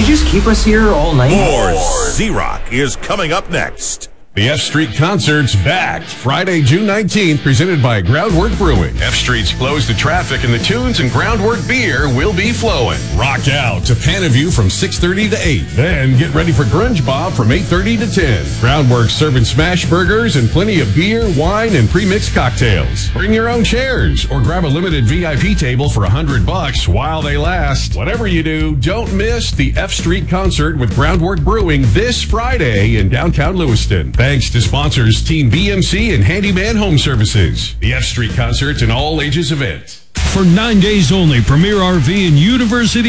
just keep us here all night? More Z-Rock is coming up next. The F Street Concert's back Friday, June 19th, presented by Groundwork Brewing. F Street's closed to traffic and the tunes and Groundwork beer will be flowing. Rock out to Panaview from 6:30 to 8. Then get ready for Grunge Bob from 8:30 to 10. Groundwork serving smash burgers and plenty of beer, wine, and pre-mixed cocktails. Bring your own chairs or grab a limited VIP table for $100 while they last. Whatever you do, don't miss the F Street Concert with Groundwork Brewing this Friday in downtown Lewiston. Thanks to sponsors Team BMC and Handyman Home Services. The F Street Concert's an all-ages event. For 9 days only, Premier RV and University